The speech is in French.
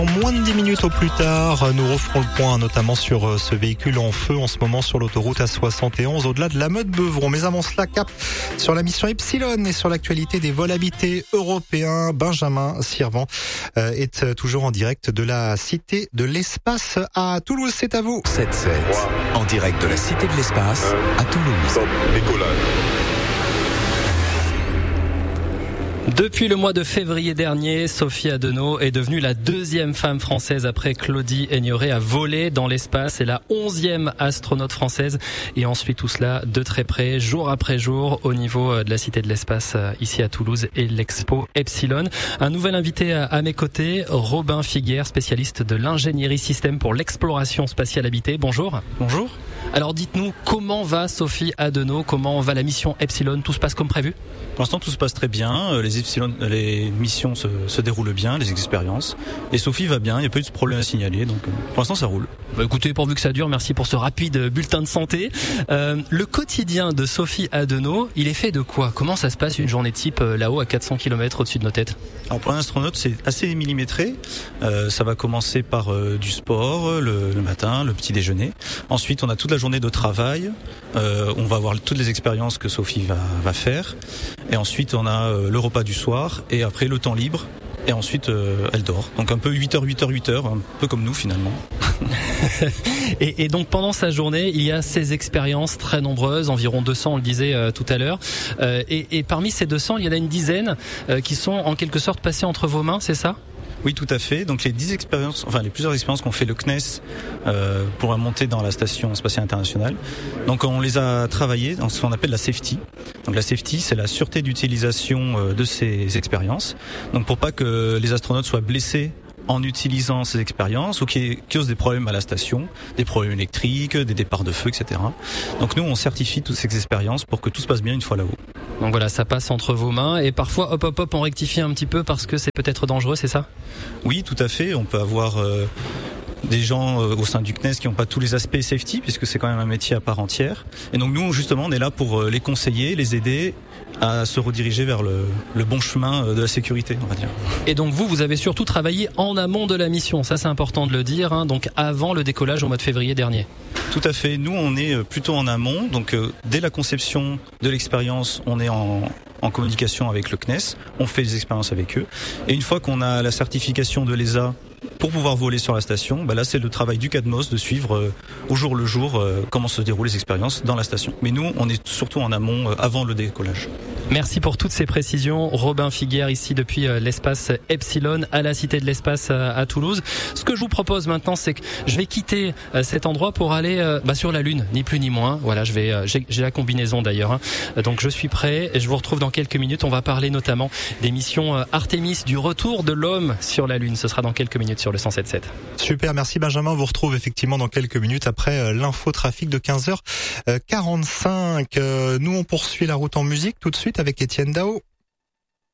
Moins de 10 minutes au plus tard, nous referons le point notamment sur ce véhicule en feu en ce moment sur l'autoroute A71 au-delà de la Meute-Beuvron. Mais avant cela, cap sur la mission Epsilon et sur l'actualité des vols habités européens. Benjamin Sirvent est toujours en direct de la Cité de l'Espace à Toulouse. C'est à vous. 7-7, en direct de la Cité de l'Espace à Toulouse. Depuis le mois de février dernier, Sophie Adenau est devenue la deuxième femme française après Claudie Aigneret à voler dans l'espace. C'est la 11e astronaute française et on suit tout cela de très près, jour après jour, au niveau de la Cité de l'Espace ici à Toulouse et l'Expo Epsilon. Un nouvel invité à mes côtés, Robin Figuière, spécialiste de l'ingénierie système pour l'exploration spatiale habitée. Bonjour. Bonjour. Alors dites-nous, comment va Sophie Adenau? Comment va la mission Epsilon? Tout se passe comme prévu? Pour l'instant, tout se passe très bien. Les missions se déroulent bien, les expériences. Et Sophie va bien, il n'y a pas eu de problème à signaler. Donc pour l'instant, ça roule. Écoutez, pourvu que ça dure, merci pour ce rapide bulletin de santé. Le quotidien de Sophie Adenau, il est fait de quoi? Comment ça se passe une journée type là-haut à 400 km au-dessus de nos têtes? Alors pour un astronaute, c'est assez millimétré. Ça va commencer par du sport, le matin, le petit déjeuner. Ensuite, on a toute la journée de travail. On va voir toutes les expériences que Sophie va faire. Et ensuite, on a le repas du soir et après le temps libre. Et ensuite, elle dort. Donc un peu 8h, un peu comme nous finalement. Et donc pendant sa journée, il y a ces expériences très nombreuses, environ 200, on le disait tout à l'heure. Et parmi ces 200, il y en a une dizaine qui sont en quelque sorte passées entre vos mains, c'est ça ? Oui, tout à fait. Donc les plusieurs expériences qu'ont fait le CNES pour monter dans la station spatiale internationale. Donc on les a travaillées dans ce qu'on appelle la safety. Donc la safety, c'est la sûreté d'utilisation de ces expériences. Donc pour pas que les astronautes soient blessés en utilisant ces expériences ou qui causent des problèmes à la station, des problèmes électriques, des départs de feu, etc. Donc nous, on certifie toutes ces expériences pour que tout se passe bien une fois là-haut. Donc voilà, ça passe entre vos mains et parfois, hop, on rectifie un petit peu parce que c'est peut-être dangereux, c'est ça ? Oui, tout à fait. On peut avoir des gens au sein du CNES qui n'ont pas tous les aspects safety puisque c'est quand même un métier à part entière. Et donc nous, justement, on est là pour les conseiller, les aider à se rediriger vers le bon chemin de la sécurité, on va dire. Et donc vous avez surtout travaillé en amont de la mission, ça c'est important de le dire, hein, donc avant le décollage au mois de février dernier. Tout à fait, nous on est plutôt en amont, donc dès la conception de l'expérience, on est en communication avec le CNES, on fait des expériences avec eux, et une fois qu'on a la certification de l'ESA pour pouvoir voler sur la station, là c'est le travail du CADMOS de suivre au jour le jour comment se déroulent les expériences dans la station. Mais nous, on est surtout en amont avant le décollage. Merci pour toutes ces précisions. Robin Figuière ici depuis l'espace Epsilon à la Cité de l'Espace à Toulouse. Ce que je vous propose maintenant, c'est que je vais quitter cet endroit pour aller sur la Lune, ni plus ni moins. Voilà, j'ai la combinaison d'ailleurs. Donc je suis prêt et je vous retrouve dans quelques minutes. On va parler notamment des missions Artemis, du retour de l'homme sur la Lune. Ce sera dans quelques minutes sur le 107.7. Super, merci Benjamin. On vous retrouve effectivement dans quelques minutes après l'infotrafic de 15h45. Nous, on poursuit la route en musique tout de suite avec Étienne Dao.